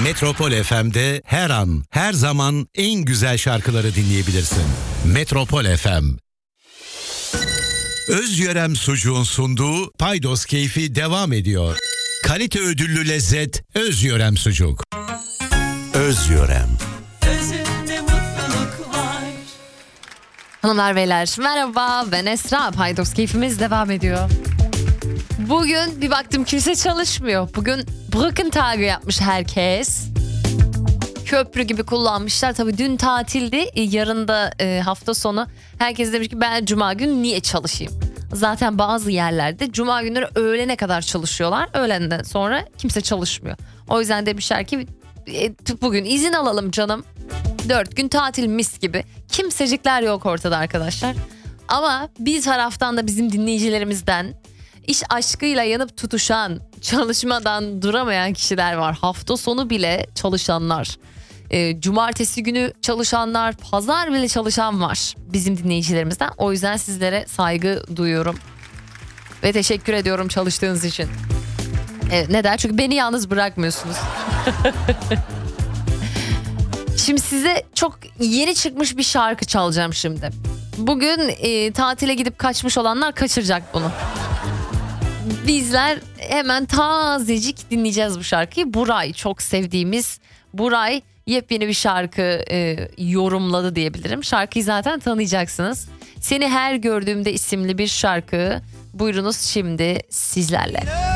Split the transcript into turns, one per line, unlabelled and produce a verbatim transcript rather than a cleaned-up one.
Metropol F M'de her an, her zaman en güzel şarkıları dinleyebilirsin. Metropol F M. Özyörem Sucuğun sunduğu Paydos Keyfi devam ediyor. Kalite ödüllü lezzet Özyörem Sucuk. Özyörem.
Özünde mutluluk var.
Hanımlar beyler merhaba, ben Esra. Paydos Keyfimiz devam ediyor. Bugün bir baktım kimse çalışmıyor. Bugün Brückentag yapmış herkes. Köprü gibi kullanmışlar. Tabii dün tatildi. Yarın da e, hafta sonu. Herkes demiş ki ben cuma günü niye çalışayım? Zaten bazı yerlerde cuma günleri öğlene kadar çalışıyorlar. Öğlenden sonra kimse çalışmıyor. O yüzden demişler ki e, bugün izin alalım canım. Dört gün tatil mis gibi. Kimsecikler yok ortada arkadaşlar. Ama bir taraftan da bizim dinleyicilerimizden iş aşkıyla yanıp tutuşan, çalışmadan duramayan kişiler var. Hafta sonu bile çalışanlar, e, cumartesi günü çalışanlar, pazar bile çalışan var bizim dinleyicilerimizden. O yüzden sizlere saygı duyuyorum ve teşekkür ediyorum çalıştığınız için. Evet, neden? Çünkü beni yalnız bırakmıyorsunuz. Şimdi size çok yeni çıkmış bir şarkı çalacağım şimdi. Bugün e, tatile gidip kaçmış olanlar kaçıracak bunu. Bizler hemen tazecik dinleyeceğiz bu şarkıyı. Buray, çok sevdiğimiz Buray yepyeni bir şarkı e, yorumladı diyebilirim. Şarkıyı zaten tanıyacaksınız. Seni Her Gördüğümde isimli bir şarkı. Buyurunuz şimdi sizlerle.